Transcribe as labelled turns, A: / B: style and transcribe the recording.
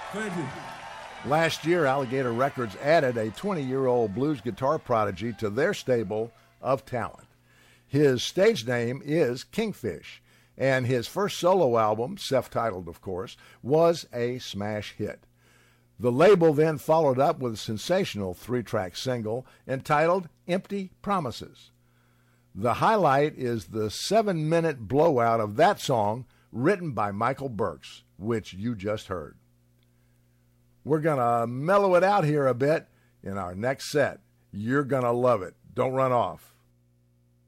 A: Thank you.
B: Last year, Alligator Records added a 20-year-old blues guitar prodigy to their stable of talent. His stage name is Kingfish, and his first solo album, self-titled of course, was a smash hit. The label then followed up with a sensational 3-track single entitled Empty Promises. The highlight is the 7-minute blowout of that song written by Michael Burks, which you just heard. We're going to mellow it out here a bit in our next set. You're going to love it. Don't run off.